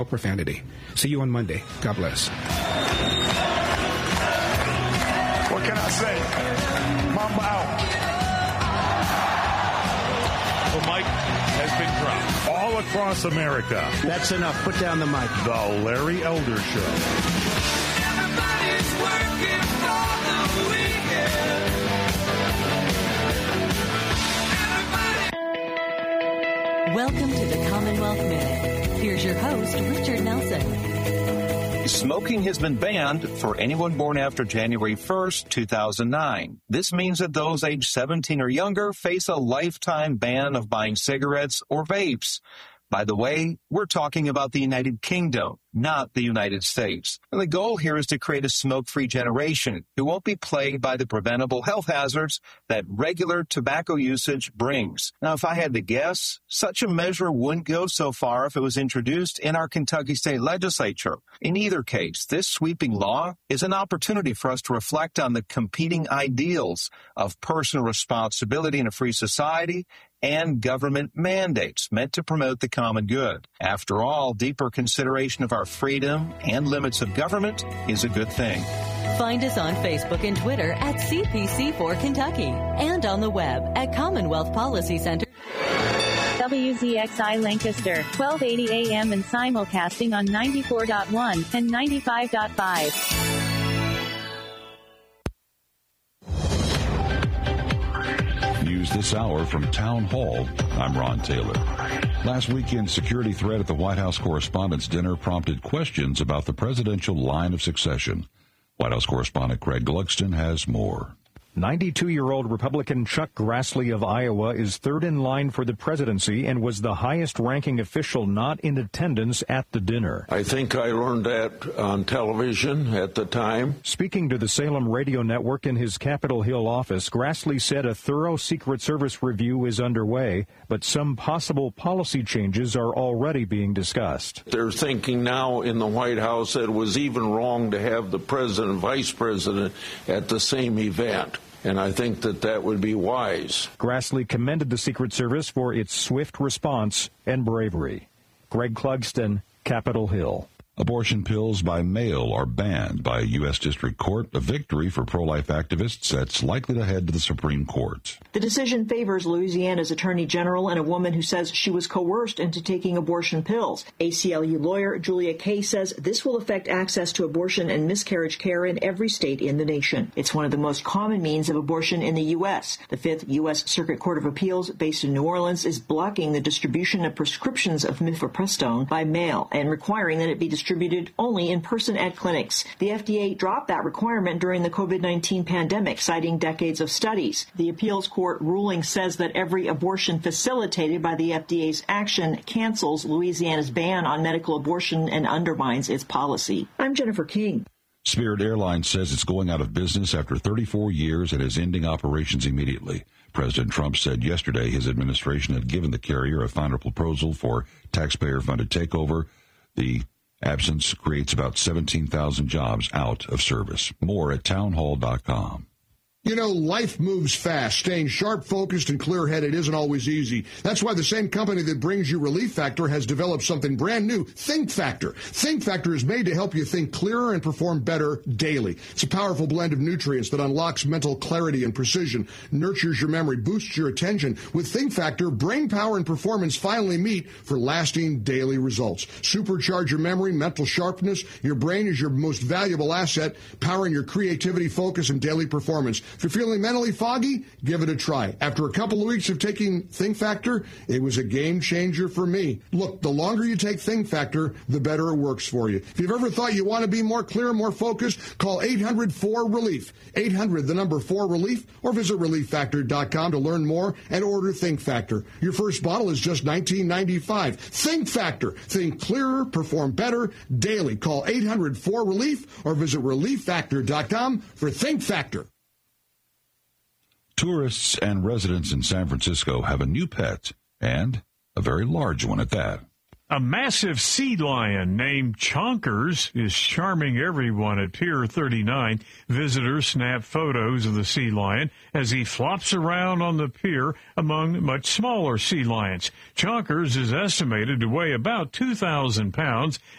profanity. See you on Monday. God bless. What can I say? Mamba out. The mic has been dropped. All across America. That's enough. Put down the mic. The Larry Elder Show. Everybody's working for the weekend. Welcome to the Commonwealth Minute. Here's your host, Richard Nelson. Smoking has been banned for anyone born after January 1st, 2009. This means that those aged 17 or younger face a lifetime ban of buying cigarettes or vapes. By the way, we're talking about the United Kingdom, not the United States. And the goal here is to create a smoke-free generation who won't be plagued by the preventable health hazards that regular tobacco usage brings. Now, if I had to guess, such a measure wouldn't go so far if it was introduced in our Kentucky State Legislature. In either case, this sweeping law is an opportunity for us to reflect on the competing ideals of personal responsibility in a free society and government mandates meant to promote the common good. After all, deeper consideration of our freedom and limits of government is a good thing. Find us on Facebook and Twitter at CPC4Kentucky and on the web at Commonwealth Policy Center. WZXI Lancaster, 1280 AM and simulcasting on 94.1 and 95.5. This hour from Town Hall, I'm Ron Taylor. Last weekend's security threat at the White House Correspondents' Dinner prompted questions about the presidential line of succession. White House correspondent Craig Glugston has more. 92-year-old Republican Chuck Grassley of Iowa is third in line for the presidency and was the highest-ranking official not in attendance at the dinner. I think I learned that on television at the time. Speaking to the Salem Radio Network in his Capitol Hill office, Grassley said a thorough Secret Service review is underway, but some possible policy changes are already being discussed. They're thinking now in the White House that it was even wrong to have the president and vice president at the same event. And I think that would be wise. Grassley commended the Secret Service for its swift response and bravery. Greg Clugston, Capitol Hill. Abortion pills by mail are banned by a U.S. District Court, a victory for pro-life activists that's likely to head to the Supreme Court. The decision favors Louisiana's Attorney General and a woman who says she was coerced into taking abortion pills. ACLU lawyer Julia Kay says this will affect access to abortion and miscarriage care in every state in the nation. It's one of the most common means of abortion in the U.S. The Fifth U.S. Circuit Court of Appeals, based in New Orleans, is blocking the distribution of prescriptions of mifepristone by mail and requiring that it be distributed only in person at clinics. The FDA dropped that requirement during the COVID-19 pandemic, citing decades of studies. The appeals court ruling says that every abortion facilitated by the FDA's action cancels Louisiana's ban on medical abortion and undermines its policy. I'm Jennifer King. Spirit Airlines says it's going out of business after 34 years and is ending operations immediately. President Trump said yesterday his administration had given the carrier a final proposal for taxpayer-funded takeover. The absence creates about 17,000 jobs out of service. More at townhall.com. You know, life moves fast. Staying sharp, focused, and clear-headed isn't always easy. That's why the same company that brings you Relief Factor has developed something brand new, Think Factor. Think Factor is made to help you think clearer and perform better daily. It's a powerful blend of nutrients that unlocks mental clarity and precision, nurtures your memory, boosts your attention. With Think Factor, brain power and performance finally meet for lasting daily results. Supercharge your memory, mental sharpness. Your brain is your most valuable asset, powering your creativity, focus, and daily performance. If you're feeling mentally foggy, give it a try. After a couple of weeks of taking Think Factor, it was a game changer for me. Look, the longer you take Think Factor, the better it works for you. If you've ever thought you want to be more clear, more focused, call 800-4RELIEF. 800, the number 4RELIEF, or visit ReliefFactor.com to learn more and order Think Factor. Your first bottle is just $19.95. Think Factor. Think clearer, perform better daily. Call 800-4RELIEF or visit ReliefFactor.com for Think Factor. Tourists and residents in San Francisco have a new pet, and a very large one at that. A massive sea lion named Chonkers is charming everyone at Pier 39. Visitors snap photos of the sea lion as he flops around on the pier among much smaller sea lions. Chonkers is estimated to weigh about 2,000 pounds